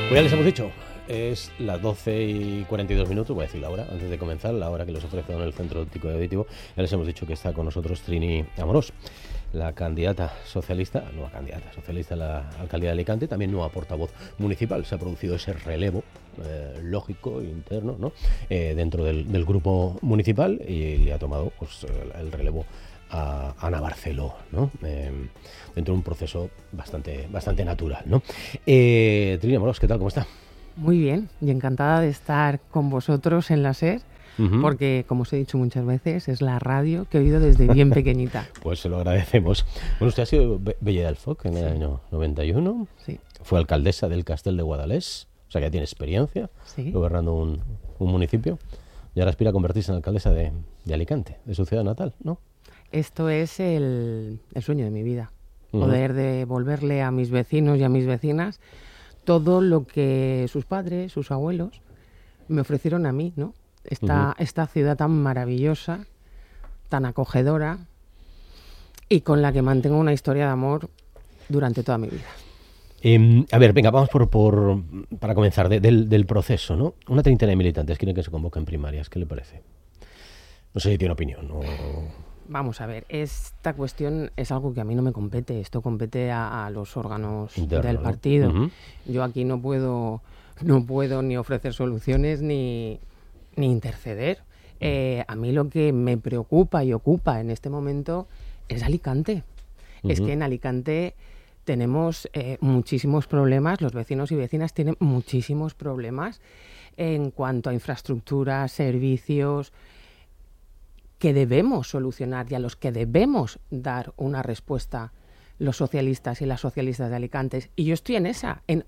Pues ya les hemos dicho, es las 12:42, voy a decir la hora, antes de comenzar, la hora que les ofrece en el Centro Óptico y Auditivo. Ya les hemos dicho que está con nosotros Trini Amorós, la candidata socialista, nueva candidata socialista a la alcaldía de Alicante, también nueva portavoz municipal. Se ha producido ese relevo lógico, interno, ¿no? Dentro del grupo municipal, y le ha tomado pues, el relevo a Ana Barceló, ¿no? Dentro de un proceso bastante natural, ¿no? Trini Amorós, ¿qué tal? ¿Cómo está? Muy bien, y encantada de estar con vosotros en la SER, porque, como os he dicho muchas veces, es la radio que he oído desde bien pequeñita. Pues se lo agradecemos. Bueno, usted ha sido Bella del Foc en el año 91. Sí. Fue alcaldesa del Castell de Guadalés, o sea que ya tiene experiencia gobernando un municipio. Y ahora aspira a convertirse en alcaldesa de Alicante, de su ciudad natal, ¿no? Esto es el sueño de mi vida, poder devolverle a mis vecinos y a mis vecinas todo lo que sus padres, sus abuelos, me ofrecieron a mí, ¿no? Esta ciudad tan maravillosa, tan acogedora y con la que mantengo una historia de amor durante toda mi vida. A ver, venga, vamos para comenzar del proceso, ¿no? Una treintena de militantes quieren que se convoquen primarias. ¿Qué le parece? No sé si tiene opinión o... Vamos a ver, esta cuestión es algo que a mí no me compete. Esto compete a los órganos del partido. Yo aquí no puedo ni ofrecer soluciones ni interceder. A mí lo que me preocupa y ocupa en este momento es Alicante. Es que en Alicante tenemos muchísimos problemas, los vecinos y vecinas tienen muchísimos problemas en cuanto a infraestructura, servicios, que debemos solucionar y a los que debemos dar una respuesta los socialistas y las socialistas de Alicante. Y yo estoy en esa, en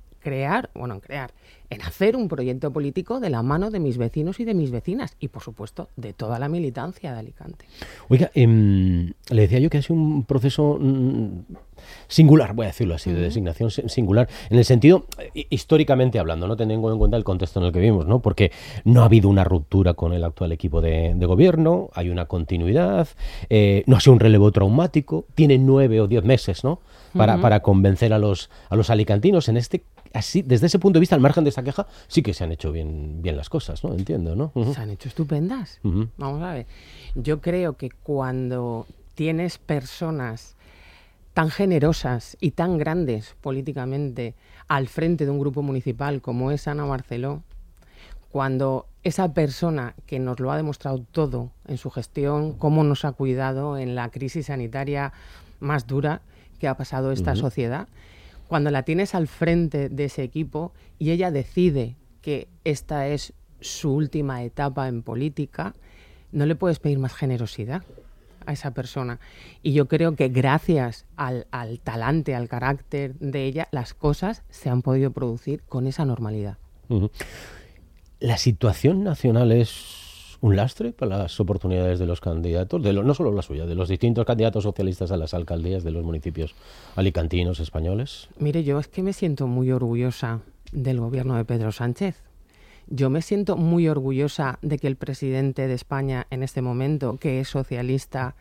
hacer un proyecto político de la mano de mis vecinos y de mis vecinas y, por supuesto, de toda la militancia de Alicante. Oiga, le decía yo que ha sido un proceso singular, voy a decirlo así, de designación singular, en el sentido, históricamente hablando, no teniendo en cuenta el contexto en el que vivimos, ¿no? Porque no ha habido una ruptura con el actual equipo de gobierno, hay una continuidad, no ha sido un relevo traumático, tiene 9 o 10 meses, ¿no? Para convencer a los alicantinos. Así, desde ese punto de vista, al margen de esta queja, sí que se han hecho bien las cosas, ¿no? Entiendo, ¿no? Se han hecho estupendas. Vamos a ver. Yo creo que cuando tienes personas tan generosas y tan grandes políticamente al frente de un grupo municipal como es Ana Barceló, cuando esa persona que nos lo ha demostrado todo en su gestión, cómo nos ha cuidado en la crisis sanitaria más dura que ha pasado esta sociedad, cuando la tienes al frente de ese equipo y ella decide que esta es su última etapa en política, no le puedes pedir más generosidad a esa persona. Y yo creo que gracias al talante, al carácter de ella, las cosas se han podido producir con esa normalidad. ¿La situación nacional es un lastre para las oportunidades de los candidatos, no solo la suya, de los distintos candidatos socialistas a las alcaldías de los municipios alicantinos españoles? Mire, yo es que me siento muy orgullosa del gobierno de Pedro Sánchez. Yo me siento muy orgullosa de que el presidente de España en este momento, que es socialista,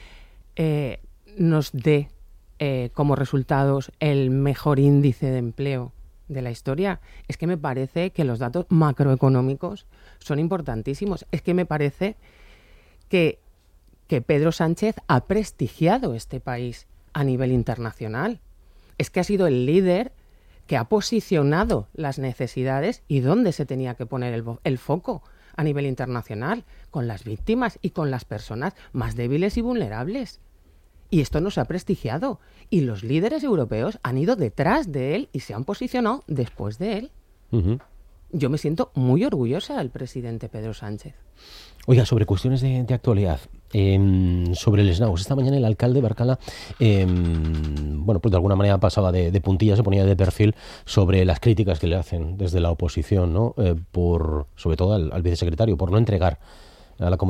nos dé como resultados el mejor índice de empleo de la historia. Es que me parece que los datos macroeconómicos son importantísimos. Es que me parece que Pedro Sánchez ha prestigiado este país a nivel internacional. Es que ha sido el líder que ha posicionado las necesidades y dónde se tenía que poner el foco a nivel internacional, con las víctimas y con las personas más débiles y vulnerables. Y esto nos ha prestigiado. Y los líderes europeos han ido detrás de él y se han posicionado después de él. Yo me siento muy orgullosa del presidente Pedro Sánchez. Oiga, sobre cuestiones de actualidad, sobre el SNAUS. Esta mañana el alcalde Barcala, pues de alguna manera pasaba de puntilla, se ponía de perfil sobre las críticas que le hacen desde la oposición, ¿no? Sobre todo al vicesecretario, por no entregar a la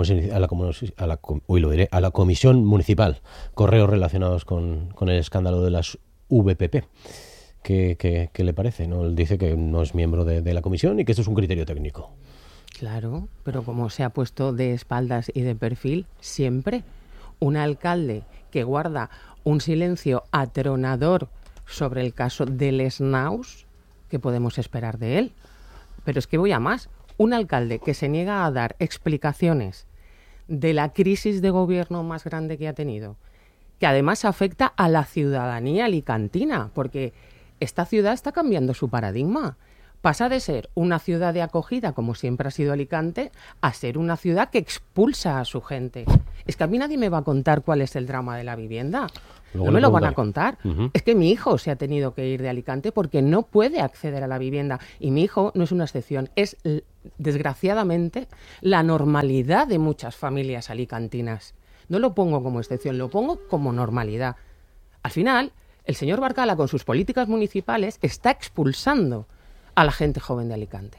comisión municipal correos relacionados con el escándalo de las VPP. ¿Qué le parece? ¿No? Él dice que no es miembro de la comisión y que esto es un criterio técnico. Claro, pero como se ha puesto de espaldas y de perfil, siempre un alcalde que guarda un silencio atronador sobre el caso del SNAUS, ¿qué podemos esperar de él? Pero es que voy a más. Un alcalde que se niega a dar explicaciones de la crisis de gobierno más grande que ha tenido, que además afecta a la ciudadanía alicantina, porque esta ciudad está cambiando su paradigma. Pasa de ser una ciudad de acogida, como siempre ha sido Alicante, a ser una ciudad que expulsa a su gente. Es que a mí nadie me va a contar cuál es el drama de la vivienda. Luego no me lo van a preguntaré. contar. Es que mi hijo se ha tenido que ir de Alicante porque no puede acceder a la vivienda. Y mi hijo no es una excepción, es desgraciadamente la normalidad de muchas familias alicantinas. No lo pongo como excepción, lo pongo como normalidad. Al final, el señor Barcala, con sus políticas municipales, está expulsando a la gente joven de Alicante.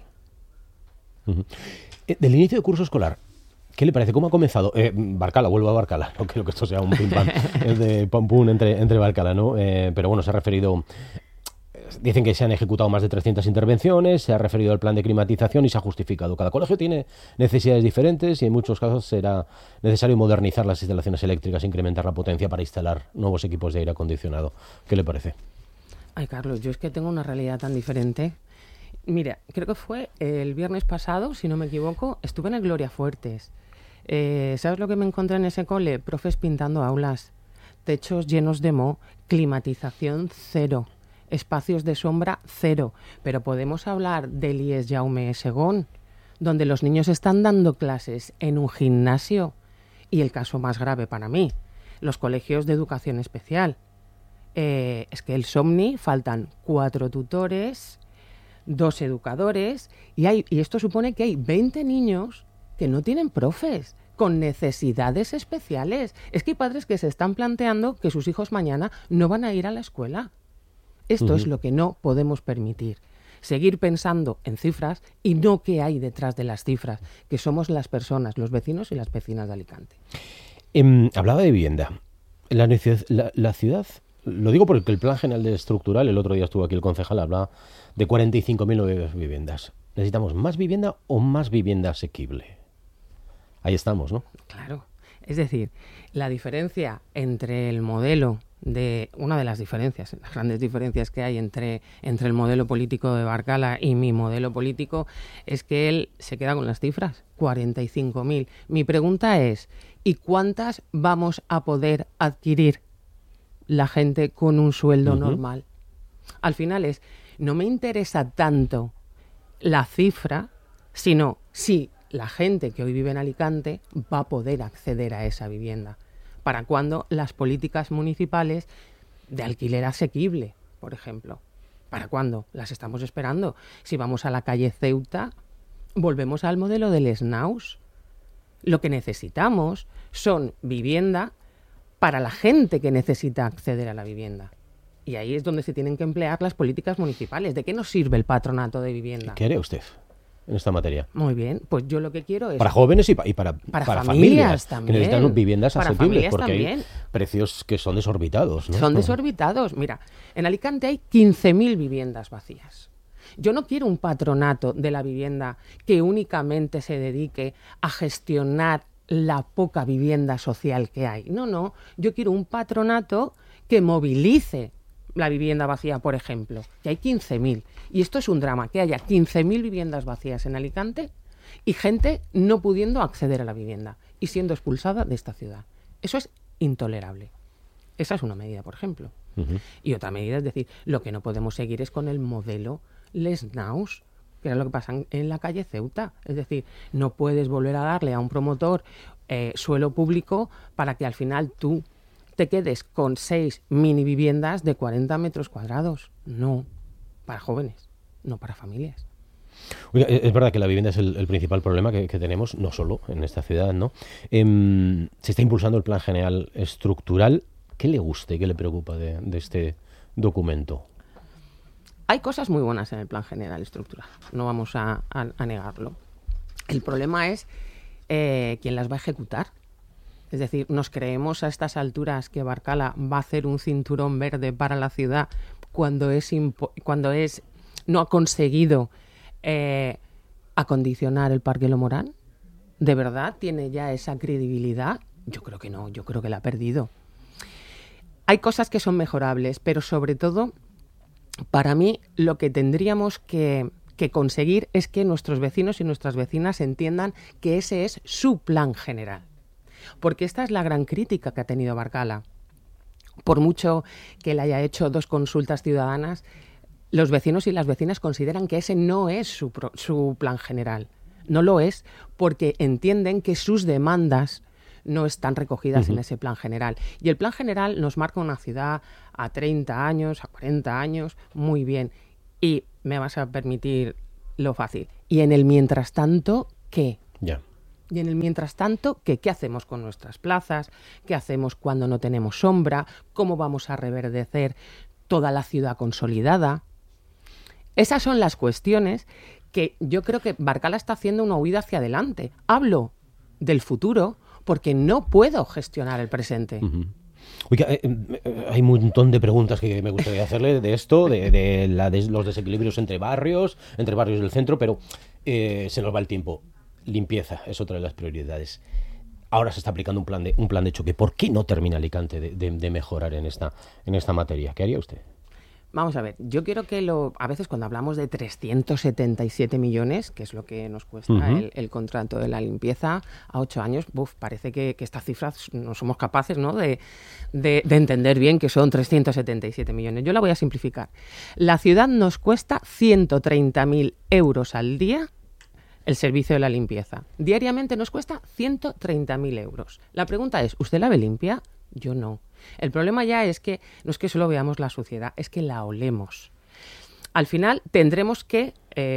Del inicio de curso escolar, ¿qué le parece? ¿Cómo ha comenzado? Barcala, vuelvo a Barcala. No quiero que esto sea un pim-pam de pam-pum entre Barcala, ¿no? Pero bueno, se ha referido... Dicen que se han ejecutado más de 300 intervenciones, se ha referido al plan de climatización y se ha justificado. Cada colegio tiene necesidades diferentes y en muchos casos será necesario modernizar las instalaciones eléctricas, incrementar la potencia para instalar nuevos equipos de aire acondicionado. ¿Qué le parece? Ay, Carlos, yo es que tengo una realidad tan diferente. Mira, creo que fue el viernes pasado, si no me equivoco, estuve en el Gloria Fuertes. ¿Sabes lo que me encontré en ese cole? Profes pintando aulas, techos llenos de moho, climatización cero, espacios de sombra cero. Pero podemos hablar del IES Jaume Segón, donde los niños están dando clases en un gimnasio. Y el caso más grave para mí, los colegios de educación especial. Es que el Somni faltan 4 tutores, 2 educadores, y esto supone que hay 20 niños que no tienen profes, con necesidades especiales. Es que hay padres que se están planteando que sus hijos mañana no van a ir a la escuela. Esto es lo que no podemos permitir. Seguir pensando en cifras y no qué hay detrás de las cifras, que somos las personas, los vecinos y las vecinas de Alicante. Hablaba de vivienda. La ciudad... Lo digo porque el Plan General de Estructural, el otro día estuvo aquí el concejal, hablaba de 45.000 nuevas viviendas. ¿Necesitamos más vivienda o más vivienda asequible? Ahí estamos, ¿no? Claro. Es decir, la diferencia entre el modelo una de las diferencias, las grandes diferencias que hay entre el modelo político de Barcala y mi modelo político, es que él se queda con las cifras, 45.000. Mi pregunta es, ¿y cuántas vamos a poder adquirir la gente con un sueldo normal? Al final no me interesa tanto la cifra, sino si la gente que hoy vive en Alicante va a poder acceder a esa vivienda. ¿Para cuándo las políticas municipales de alquiler asequible, por ejemplo? ¿Para cuándo? Las estamos esperando. Si vamos a la calle Ceuta, volvemos al modelo del Snaus. Lo que necesitamos son vivienda para la gente que necesita acceder a la vivienda. Y ahí es donde se tienen que emplear las políticas municipales. ¿De qué nos sirve el patronato de vivienda? ¿Qué haría usted en esta materia? Muy bien, pues yo lo que quiero es... Para jóvenes y para familias también. Que necesitan viviendas para asequibles, porque también. Hay precios que son desorbitados, ¿no? Son desorbitados. Mira, en Alicante hay 15.000 viviendas vacías. Yo no quiero un patronato de la vivienda que únicamente se dedique a gestionar la poca vivienda social que hay. No, yo quiero un patronato que movilice la vivienda vacía, por ejemplo, que hay 15.000. Y esto es un drama, que haya 15.000 viviendas vacías en Alicante y gente no pudiendo acceder a la vivienda y siendo expulsada de esta ciudad. Eso es intolerable. Esa es una medida, por ejemplo. Y otra medida es decir, lo que no podemos seguir es con el modelo Lesnaus, que era lo que pasa en la calle Ceuta. Es decir, no puedes volver a darle a un promotor suelo público para que al final tú te quedes con 6 mini viviendas de 40 metros cuadrados. No, para jóvenes, no para familias. Oiga, es verdad que la vivienda es el principal problema que tenemos, no solo en esta ciudad, ¿no? Se está impulsando el Plan General Estructural. ¿Qué le gusta y qué le preocupa de este documento? Hay cosas muy buenas en el Plan General Estructural, no vamos a negarlo. El problema es quién las va a ejecutar. Es decir, nos creemos a estas alturas que Barcala va a hacer un cinturón verde para la ciudad cuando no ha conseguido acondicionar el Parque Lo Morán. ¿De verdad tiene ya esa credibilidad? Yo creo que no, yo creo que la ha perdido. Hay cosas que son mejorables, pero sobre todo para mí lo que tendríamos que conseguir es que nuestros vecinos y nuestras vecinas entiendan que ese es su plan general. Porque esta es la gran crítica que ha tenido Barcala. Por mucho que él haya hecho 2 consultas ciudadanas, los vecinos y las vecinas consideran que ese no es su plan general. No lo es porque entienden que sus demandas no están recogidas en ese plan general. Y el plan general nos marca una ciudad a 30 años, a 40 años, muy bien. Y me vas a permitir lo fácil. Y en el mientras tanto, ¿qué? Ya. Y en el mientras tanto, ¿qué hacemos con nuestras plazas? ¿Qué hacemos cuando no tenemos sombra? ¿Cómo vamos a reverdecer toda la ciudad consolidada? Esas son las cuestiones que yo creo que Barcala está haciendo una huida hacia adelante. Hablo del futuro porque no puedo gestionar el presente. Oiga, hay un montón de preguntas que me gustaría hacerle de esto, de los desequilibrios entre barrios del centro, pero se nos va el tiempo. Limpieza es otra de las prioridades. Ahora se está aplicando un plan de choque. ¿Por qué no termina Alicante de mejorar en esta materia? ¿Qué haría usted? Vamos a ver, yo quiero que a veces cuando hablamos de 377 millones, que es lo que nos cuesta el contrato de la limpieza a 8 años, parece que estas cifras no somos capaces, ¿no?, de entender bien que son 377 millones. Yo la voy a simplificar. La ciudad nos cuesta 130.000 euros al día el servicio de la limpieza. Diariamente nos cuesta 130.000 euros. La pregunta es, ¿usted la ve limpia? Yo no. El problema ya es que no es que solo veamos la suciedad, es que la olemos. Al final tendremos que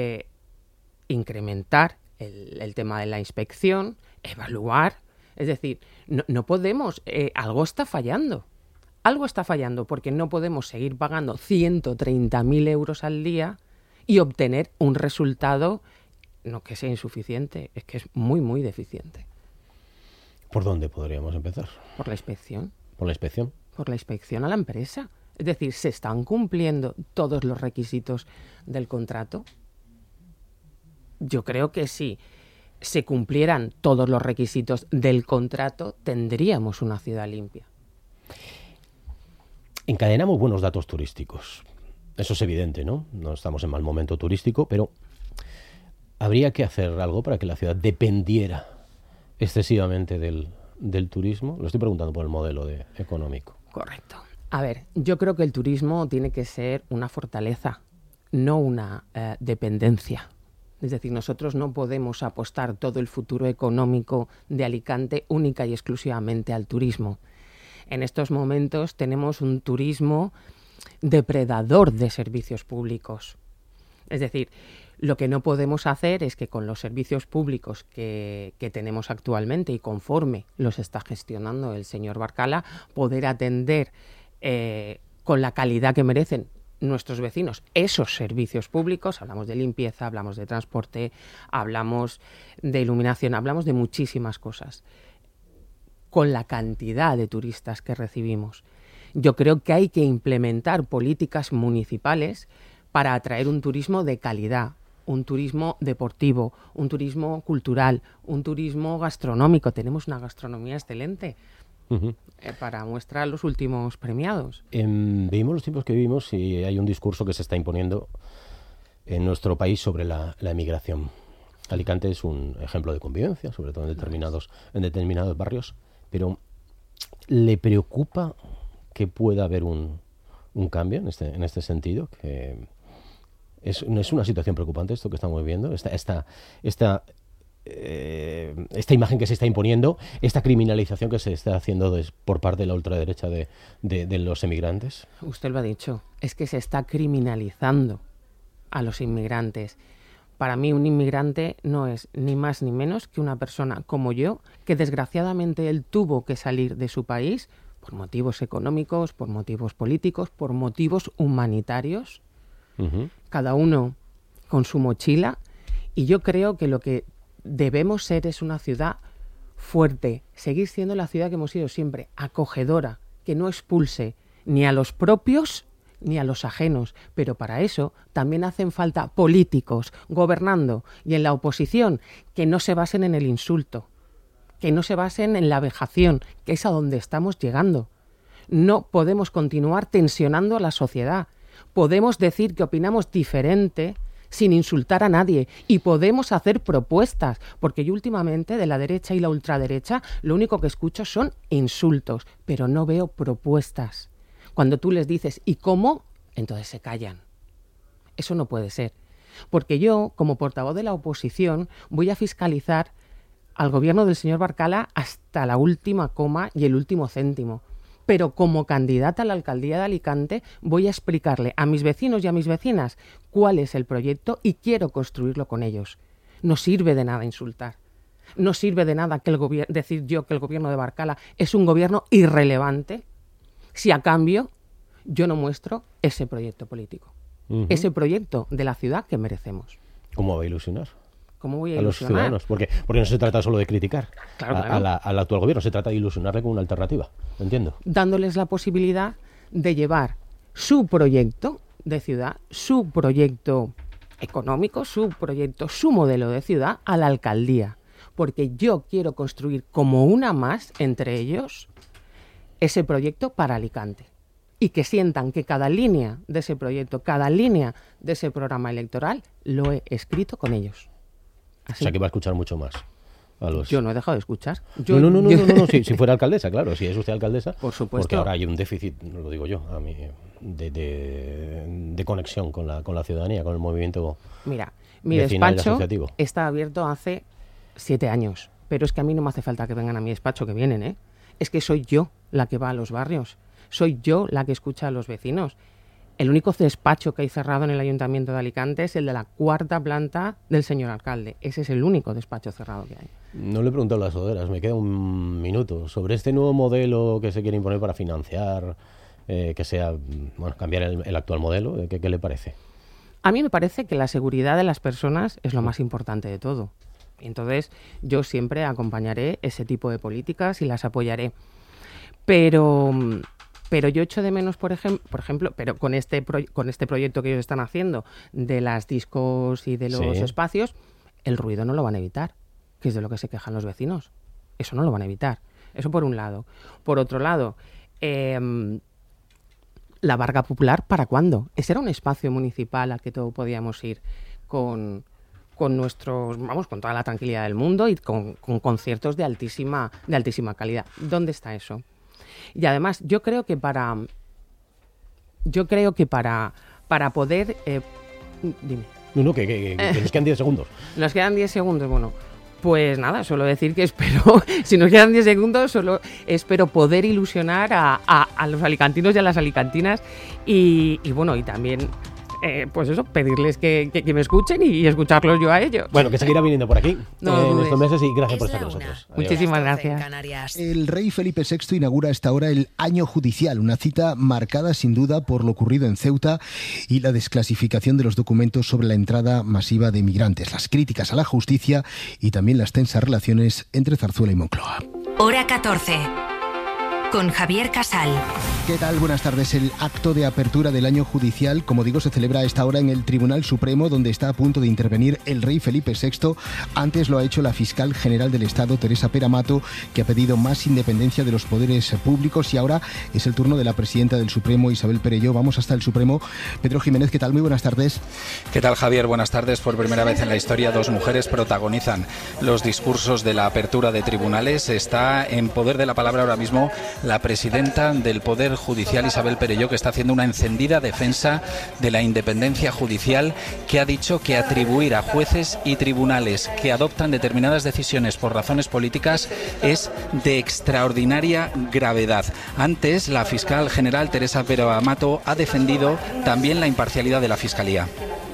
incrementar el tema de la inspección, evaluar. Es decir, no podemos, algo está fallando. Algo está fallando porque no podemos seguir pagando 130.000 euros al día y obtener un resultado no que sea insuficiente, es que es muy, muy deficiente. ¿Por dónde podríamos empezar? Por la inspección. ¿Por la inspección? Por la inspección a la empresa. Es decir, ¿se están cumpliendo todos los requisitos del contrato? Yo creo que si se cumplieran todos los requisitos del contrato, tendríamos una ciudad limpia. Encadenamos buenos datos turísticos. Eso es evidente, ¿no? No estamos en mal momento turístico, pero habría que hacer algo para que la ciudad dependiera excesivamente del turismo. Lo estoy preguntando por el modelo económico. Correcto. A ver, yo creo que el turismo tiene que ser una fortaleza, no una dependencia. Es decir, nosotros no podemos apostar todo el futuro económico de Alicante única y exclusivamente al turismo. En estos momentos tenemos un turismo depredador de servicios públicos. Es decir, lo que no podemos hacer es que con los servicios públicos que tenemos actualmente y conforme los está gestionando el señor Barcala, poder atender con la calidad que merecen nuestros vecinos esos servicios públicos. Hablamos de limpieza, hablamos de transporte, hablamos de iluminación, hablamos de muchísimas cosas. Con la cantidad de turistas que recibimos, yo creo que hay que implementar políticas municipales para atraer un turismo de calidad, un turismo deportivo, un turismo cultural, un turismo gastronómico. Tenemos una gastronomía excelente para muestra los últimos premiados. Vivimos los tiempos que vivimos y hay un discurso que se está imponiendo en nuestro país sobre la emigración. Alicante es un ejemplo de convivencia, sobre todo en determinados barrios, pero ¿le preocupa que pueda haber un cambio en este sentido? Que es una situación preocupante esto que estamos viviendo, esta imagen que se está imponiendo, esta criminalización que se está haciendo por parte de la ultraderecha de los emigrantes. Usted lo ha dicho, es que se está criminalizando a los inmigrantes. Para mí un inmigrante no es ni más ni menos que una persona como yo, que desgraciadamente él tuvo que salir de su país por motivos económicos, por motivos políticos, por motivos humanitarios, cada uno con su mochila, y yo creo que lo que debemos ser es una ciudad fuerte, seguir siendo la ciudad que hemos sido siempre, acogedora, que no expulse ni a los propios ni a los ajenos, pero para eso también hacen falta políticos gobernando y en la oposición que no se basen en el insulto, que no se basen en la vejación, que es a donde estamos llegando. No podemos continuar tensionando a la sociedad. podemos decir que opinamos diferente sin insultar a nadie y podemos hacer propuestas, porque yo últimamente de la derecha y la ultraderecha lo único que escucho son insultos, pero no veo propuestas. Cuando tú les dices ¿y cómo?, entonces se callan. Eso no puede ser, porque yo, como portavoz de la oposición, voy a fiscalizar al gobierno del señor Barcala hasta la última coma y el último céntimo. Pero como candidata a la alcaldía de Alicante voy a explicarle a mis vecinos y a mis vecinas cuál es el proyecto y quiero construirlo con ellos. No sirve de nada insultar. No sirve de nada decir yo que el gobierno de Barcala es un gobierno irrelevante si a cambio yo no muestro ese proyecto político. Ese proyecto de la ciudad que merecemos. ¿Cómo va a ilusionar? ¿Cómo voy a a los ciudadanos? Porque no se trata solo de criticar al actual gobierno, se trata de ilusionarle con una alternativa, entiendo. Dándoles la posibilidad de llevar su proyecto de ciudad, su proyecto económico, su proyecto, su modelo de ciudad a la alcaldía. Porque yo quiero construir como una más entre ellos ese proyecto para Alicante. Y que sientan que cada línea de ese proyecto, cada línea de ese programa electoral, lo he escrito con ellos. Así. O sea que va a escuchar mucho más a los... Yo no he dejado de escuchar. No. Si fuera alcaldesa, claro, si es usted alcaldesa. Por supuesto. Porque ahora hay un déficit, lo digo yo, a mí, de conexión con la ciudadanía, con el movimiento. Mira, mi despacho está abierto hace 7 años, pero es que a mí no me hace falta que vengan a mi despacho, que vienen, ¿eh? Es que soy yo la que va a los barrios, soy yo la que escucha a los vecinos. El único despacho que hay cerrado en el Ayuntamiento de Alicante es el de la 4ª planta del señor alcalde. Ese es el único despacho cerrado que hay. No le he preguntado a las hogueras, me queda un minuto. Sobre este nuevo modelo que se quiere imponer para financiar, que sea, cambiar el actual modelo, ¿qué le parece? A mí me parece que la seguridad de las personas es lo más importante de todo. Entonces, yo siempre acompañaré ese tipo de políticas y las apoyaré. Pero yo echo de menos, por ejemplo, pero con este proyecto que ellos están haciendo de las discos y de los espacios, el ruido no lo van a evitar, que es de lo que se quejan los vecinos. Eso no lo van a evitar. Eso por un lado. Por otro lado, la Varga Popular, ¿para cuándo? Ese era un espacio municipal al que todos podíamos ir con nuestros, con toda la tranquilidad del mundo y con conciertos de altísima calidad. ¿Dónde está eso? Y además, yo creo que para poder... dime. No, que nos quedan 10 segundos. Nos quedan 10 segundos, bueno. Pues nada, solo decir que espero, si nos quedan 10 segundos, solo espero poder ilusionar a los alicantinos y a las alicantinas y también... pues eso, pedirles que me escuchen y escucharlos yo a ellos. Bueno, que seguirá viniendo por aquí en estos meses y gracias por estar con nosotros. Adiós. Muchísimas gracias. El rey Felipe VI inaugura a esta hora el año judicial, una cita marcada sin duda por lo ocurrido en Ceuta y la desclasificación de los documentos sobre la entrada masiva de migrantes, las críticas a la justicia y también las tensas relaciones entre Zarzuela y Moncloa. Hora 14. Con Javier Casal. ¿Qué tal? Buenas tardes. El acto de apertura del año judicial, como digo, se celebra a esta hora en el Tribunal Supremo, donde está a punto de intervenir el rey Felipe VI. Antes lo ha hecho la fiscal general del Estado, Teresa Pera Mato, que ha pedido más independencia de los poderes públicos, y ahora es el turno de la presidenta del Supremo, Isabel Perelló. Vamos hasta el Supremo. Pedro Jiménez, ¿qué tal? Muy buenas tardes. ¿Qué tal, Javier? Buenas tardes. Por primera vez en la historia, 2 mujeres protagonizan los discursos de la apertura de tribunales. Está en poder de la palabra ahora mismo la presidenta del Poder Judicial, Isabel Perelló, que está haciendo una encendida defensa de la independencia judicial, que ha dicho que atribuir a jueces y tribunales que adoptan determinadas decisiones por razones políticas es de extraordinaria gravedad. Antes, la fiscal general Teresa Pera Mato ha defendido también la imparcialidad de la Fiscalía.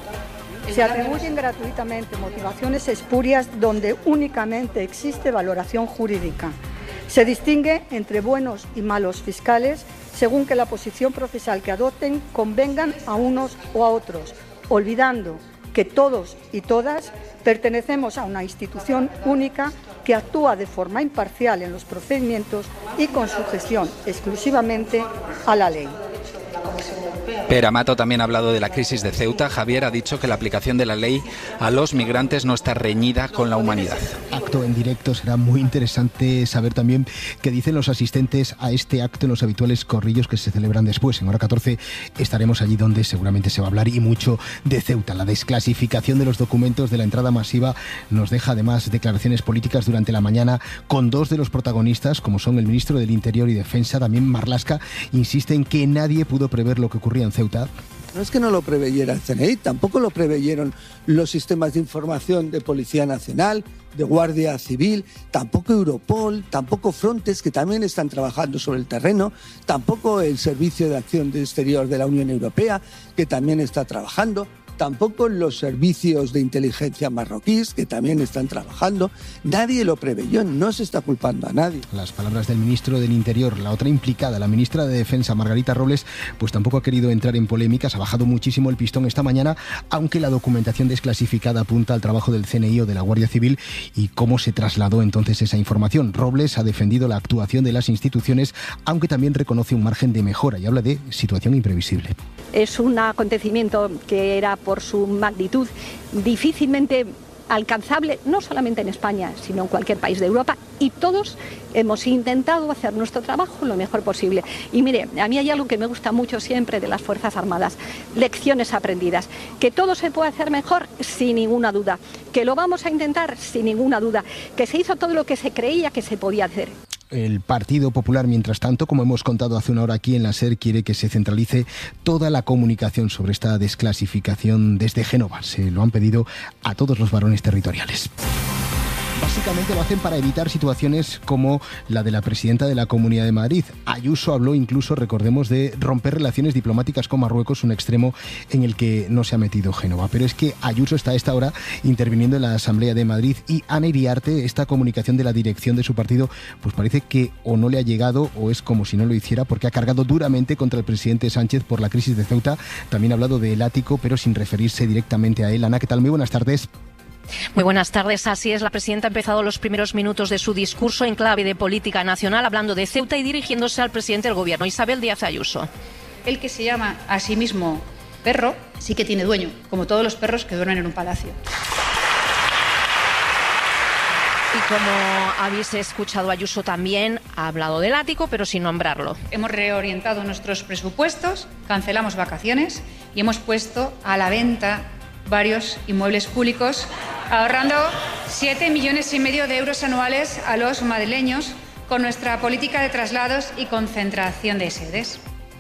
Se atribuyen gratuitamente motivaciones espurias donde únicamente existe valoración jurídica. Se distingue entre buenos y malos fiscales según que la posición procesal que adopten convengan a unos o a otros, olvidando que todos y todas pertenecemos a una institución única que actúa de forma imparcial en los procedimientos y con sujeción exclusivamente a la ley. Pera Mato también ha hablado de la crisis de Ceuta. Javier ha dicho que la aplicación de la ley a los migrantes no está reñida con la humanidad. acto en directo. Será muy interesante saber también qué dicen los asistentes a este acto en los habituales corrillos que se celebran después. En hora 14 estaremos allí donde seguramente se va a hablar y mucho de Ceuta. La desclasificación de los documentos de la entrada masiva nos deja además declaraciones políticas durante la mañana con dos de los protagonistas, como son el ministro del Interior y Defensa, también Marlaska, insiste en que nadie pudo prever lo que ocurría en Ceuta. No es que no lo preveyera el CNI, tampoco lo preveyeron los sistemas de información de Policía Nacional, de Guardia Civil, tampoco Europol, tampoco Frontex, que también están trabajando sobre el terreno, tampoco el Servicio de Acción Exterior de la Unión Europea, que también está trabajando, tampoco los servicios de inteligencia marroquíes, que también están trabajando. Nadie lo preveyó, no se está culpando a nadie. Las palabras del ministro del Interior. La otra implicada, la ministra de Defensa, Margarita Robles, pues tampoco ha querido entrar en polémicas, ha bajado muchísimo el pistón esta mañana, aunque la documentación desclasificada apunta al trabajo del CNI o de la Guardia Civil y cómo se trasladó entonces esa información. Robles ha defendido la actuación de las instituciones, aunque también reconoce un margen de mejora y habla de situación imprevisible. Es un acontecimiento que era por su magnitud difícilmente alcanzable, no solamente en España, sino en cualquier país de Europa, y todos hemos intentado hacer nuestro trabajo lo mejor posible. Y mire, a mí hay algo que me gusta mucho siempre de las Fuerzas Armadas, lecciones aprendidas, que todo se puede hacer mejor sin ninguna duda, que lo vamos a intentar sin ninguna duda, que se hizo todo lo que se creía que se podía hacer. El Partido Popular, mientras tanto, como hemos contado hace una hora aquí en la SER, quiere que se centralice toda la comunicación sobre esta desclasificación desde Génova. Se lo han pedido a todos los varones territoriales. Básicamente lo hacen para evitar situaciones como la de la presidenta de la Comunidad de Madrid. Ayuso habló incluso, recordemos, de romper relaciones diplomáticas con Marruecos, un extremo en el que no se ha metido Génova. Pero es que Ayuso está a esta hora interviniendo en la Asamblea de Madrid y Ana Iriarte, esta comunicación de la dirección de su partido, pues parece que o no le ha llegado o es como si no lo hiciera, porque ha cargado duramente contra el presidente Sánchez por la crisis de Ceuta. También ha hablado del ático, pero sin referirse directamente a él. Ana, ¿qué tal? Muy buenas tardes. Muy buenas tardes. Así es, la presidenta ha empezado los primeros minutos de su discurso en clave de política nacional, hablando de Ceuta y dirigiéndose al presidente del Gobierno, Isabel Díaz Ayuso. El que se llama a sí mismo perro sí que tiene dueño, como todos los perros que duermen en un palacio. Y como habéis escuchado, Ayuso también ha hablado del ático, pero sin nombrarlo. Hemos reorientado nuestros presupuestos, cancelamos vacaciones y hemos puesto a la venta varios inmuebles públicos, ahorrando 7,5 millones de euros anuales a los madrileños con nuestra política de traslados y concentración de sedes.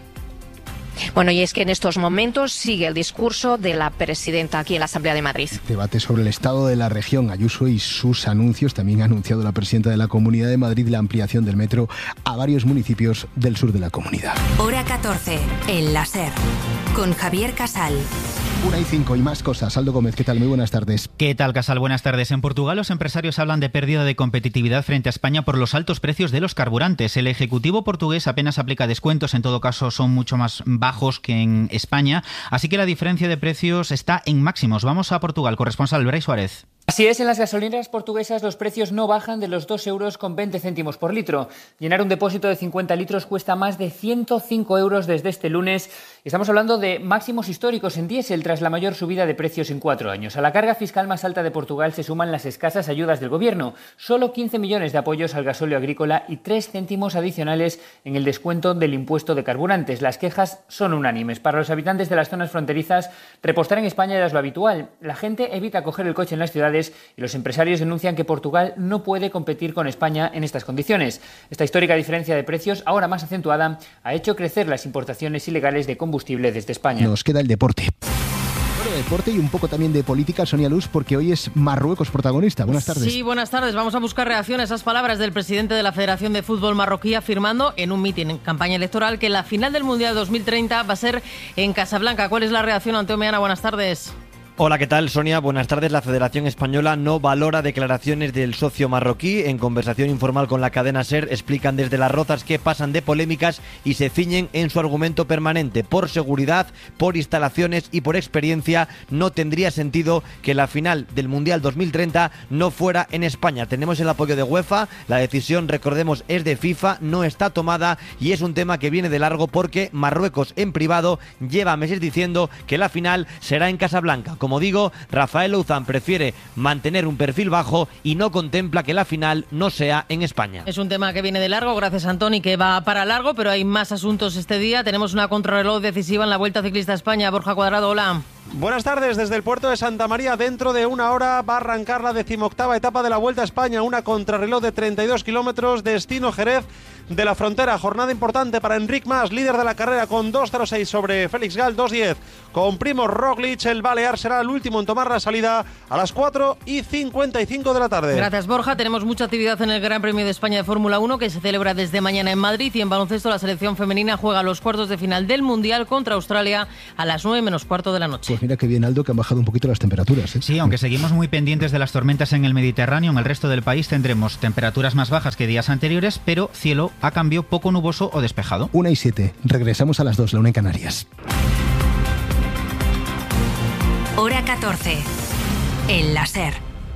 Bueno, y es que en estos momentos sigue el discurso de la presidenta aquí en la Asamblea de Madrid. Debate sobre el estado de la región. Ayuso y sus anuncios. También ha anunciado la presidenta de la Comunidad de Madrid la ampliación del metro a varios municipios del sur de la comunidad. Hora 14, en la SER, con Javier Casal. 1:05 y más cosas. Aldo Gómez, ¿qué tal? Muy buenas tardes. ¿Qué tal, Casal? Buenas tardes. En Portugal los empresarios hablan de pérdida de competitividad frente a España por los altos precios de los carburantes. El Ejecutivo portugués apenas aplica descuentos, en todo caso son mucho más bajos que en España, así que la diferencia de precios está en máximos. Vamos a Portugal, corresponsal Brais Suárez. Así es, en las gasolineras portuguesas los precios no bajan de los 2,20 euros por litro. Llenar un depósito de 50 litros cuesta más de 105 euros desde este lunes. Estamos hablando de máximos históricos en diésel tras la mayor subida de precios en 4 años. A la carga fiscal más alta de Portugal se suman las escasas ayudas del gobierno. Solo 15 millones de apoyos al gasóleo agrícola y 3 céntimos adicionales en el descuento del impuesto de carburantes. Las quejas son unánimes. Para los habitantes de las zonas fronterizas, repostar en España ya es lo habitual. La gente evita coger el coche en las ciudades y los empresarios denuncian que Portugal no puede competir con España en estas condiciones. Esta histórica diferencia de precios, ahora más acentuada, ha hecho crecer las importaciones ilegales de combustible desde España. Nos queda el deporte. Bueno, deporte y un poco también de política, Sonia Luz, porque hoy es Marruecos protagonista. Buenas tardes. Sí, buenas tardes. Vamos a buscar reacción a esas palabras del presidente de la Federación de Fútbol marroquí afirmando en un mitin en campaña electoral que la final del Mundial 2030 va a ser en Casablanca. ¿Cuál es la reacción, Anteo Meana? Buenas tardes. Hola, ¿qué tal, Sonia? Buenas tardes. La Federación Española no valora declaraciones del socio marroquí. En conversación informal con la cadena SER explican desde Las Rozas que pasan de polémicas y se ciñen en su argumento permanente. Por seguridad, por instalaciones y por experiencia no tendría sentido que la final del Mundial 2030 no fuera en España. Tenemos el apoyo de UEFA, la decisión, recordemos, es de FIFA, no está tomada y es un tema que viene de largo porque Marruecos en privado lleva meses diciendo que la final será en Casablanca. Como digo, Rafael Louzán prefiere mantener un perfil bajo y no contempla que la final no sea en España. Es un tema que viene de largo, gracias Antoni, que va para largo, pero hay más asuntos este día. Tenemos una contrarreloj decisiva en la Vuelta Ciclista a España. Borja Cuadrado, hola. Buenas tardes, desde el puerto de Santa María. Dentro de una hora va a arrancar la 18ª etapa de la Vuelta a España, una contrarreloj de 32 kilómetros, destino Jerez de la Frontera. Jornada importante para Enric Mas, líder de la carrera, con 2.06 sobre Félix Gal, 2.10 con Primož Roglič. El balear será el último en tomar la salida a las 4:55 de la tarde. Gracias, Borja. Tenemos mucha actividad en el Gran Premio de España de Fórmula 1, que se celebra desde mañana en Madrid, y en baloncesto la selección femenina juega los cuartos de final del Mundial contra Australia a las 9:15 de la noche. Pues mira que bien, Aldo, que han bajado un poquito las temperaturas, ¿eh? Sí, aunque seguimos muy pendientes de las tormentas en el Mediterráneo, en el resto del país tendremos temperaturas más bajas que días anteriores, pero cielo a cambio poco nuboso o despejado. 1:07. Regresamos a las 2, la 1 en Canarias. Hora 14. El láser.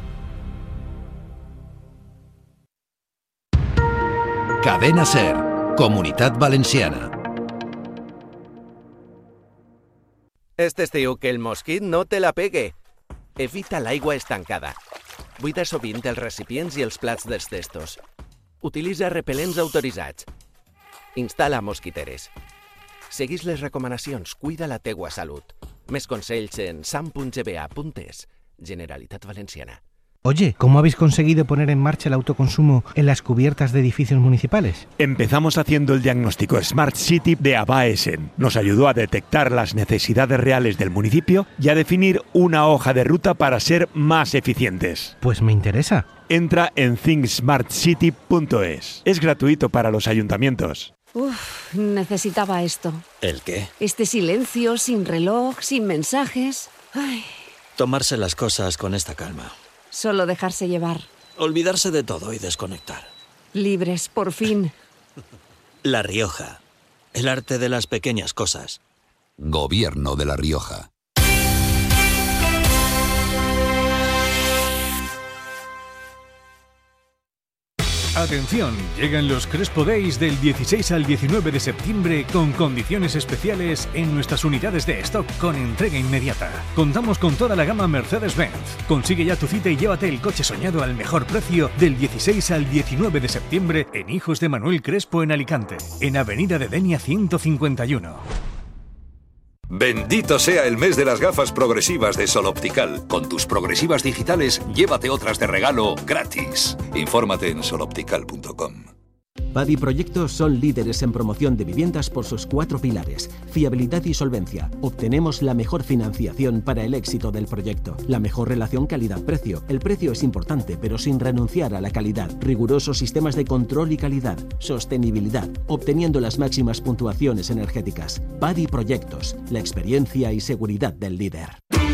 Cadena SER, Comunitat Valenciana. Este estiu que el mosquit no te la pegue. Evita l'aigua estancada. Buida sovint els recipients i els plats dels testos. Utilitza repel·lents autoritzats. Instal·la mosquiteres. Seguís les recomanacions, cuida la teua salut. Més consells en sam.gba.es. Generalitat Valenciana. Oye, ¿cómo habéis conseguido poner en marcha el autoconsumo en las cubiertas de edificios municipales? Empezamos haciendo el diagnóstico Smart City de Abaesen. Nos ayudó a detectar las necesidades reales del municipio y a definir una hoja de ruta para ser más eficientes. Pues me interesa. Entra en thinksmartcity.es. Es gratuito para los ayuntamientos. Uf, necesitaba esto. ¿El qué? Este silencio, sin reloj, sin mensajes. Ay. Tomarse las cosas con esta calma. Solo dejarse llevar. Olvidarse de todo y desconectar. Libres, por fin. La Rioja. El arte de las pequeñas cosas. Gobierno de La Rioja. Atención, llegan los Crespo Days del 16 al 19 de septiembre con condiciones especiales en nuestras unidades de stock con entrega inmediata. Contamos con toda la gama Mercedes-Benz. Consigue ya tu cita y llévate el coche soñado al mejor precio del 16 al 19 de septiembre en Hijos de Manuel Crespo en Alicante, en Avenida de Denia 151. Bendito sea el mes de las gafas progresivas de Sol Optical. Con tus progresivas digitales, llévate otras de regalo gratis. Infórmate en soloptical.com. Padi Proyectos son líderes en promoción de viviendas por sus 4 pilares: fiabilidad y solvencia. Obtenemos la mejor financiación para el éxito del proyecto. La mejor relación calidad-precio. El precio es importante, pero sin renunciar a la calidad. Rigurosos sistemas de control y calidad. Sostenibilidad, obteniendo las máximas puntuaciones energéticas. Padi Proyectos, la experiencia y seguridad del líder.